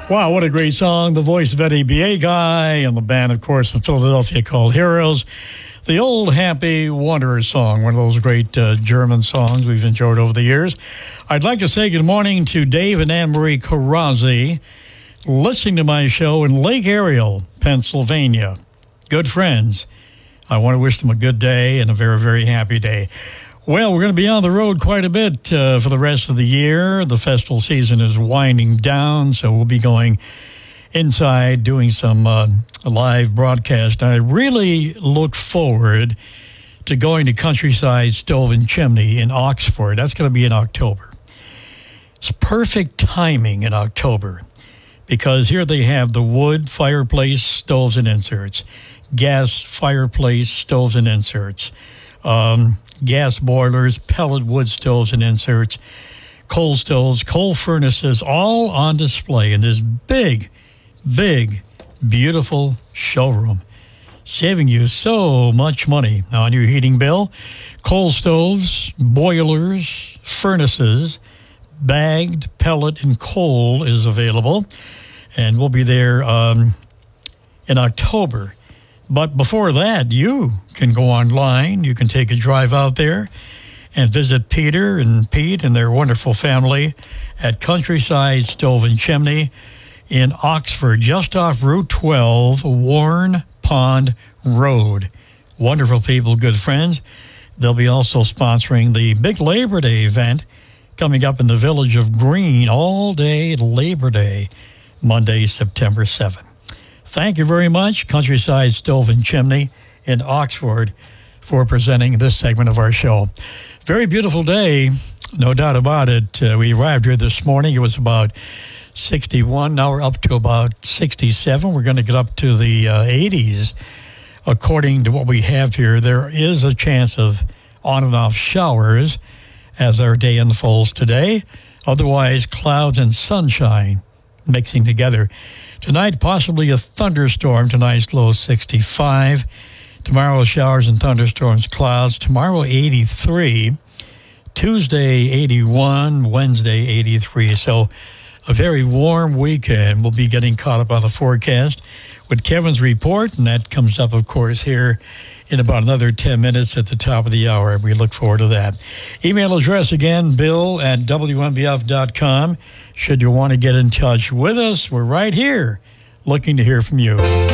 Wow, what a great song. The voice of Eddie B.A. Guy and the band, of course, from Philadelphia called Heroes. The Old Happy Wanderer song, one of those great German songs we've enjoyed over the years. I'd like to say good morning to Dave and Anne-Marie Carazzi, listening to my show in Lake Ariel, Pennsylvania. Good friends. I want to wish them a good day and a very, very happy day. Well, we're going to be on the road quite a bit for the rest of the year. The festival season is winding down, so we'll be going inside doing some live broadcast. I really look forward to going to Countryside Stove and Chimney in Oxford. That's going to be in October. It's perfect timing in October because here they have the wood fireplace stoves and inserts, gas fireplace stoves and inserts, gas boilers, pellet wood stoves and inserts, coal stoves, coal furnaces, all on display in this big, beautiful showroom, saving you so much money on your heating bill. Coal stoves, boilers, furnaces, bagged pellet and coal is available, and we'll be there in October. But before that, you can go online. You can take a drive out there and visit Peter and Pete and their wonderful family at Countryside Stove and Chimney in Oxford, just off Route 12, Warren Pond Road. Wonderful people, good friends. They'll be also sponsoring the big Labor Day event coming up in the village of Green all day Labor Day, Monday, September 7th. Thank you very much, Countryside Stove and Chimney in Oxford, for presenting this segment of our show. Very beautiful day, no doubt about it. We arrived here this morning. It was about 61. Now we're up to about 67. We're going to get up to the 80s. According to what we have here, there is a chance of on and off showers as our day unfolds today. Otherwise, clouds and sunshine mixing together. Tonight, possibly a thunderstorm. Tonight's low 65. Tomorrow, showers and thunderstorms, clouds. Tomorrow, 83. Tuesday, 81. Wednesday, 83. So a very warm weekend. We'll be getting caught up on the forecast with Kevin's report, and that comes up, of course, here in about another 10 minutes at the top of the hour. We look forward to that. Email address again, bill@WNBF.com. Should you want to get in touch with us, we're right here looking to hear from you.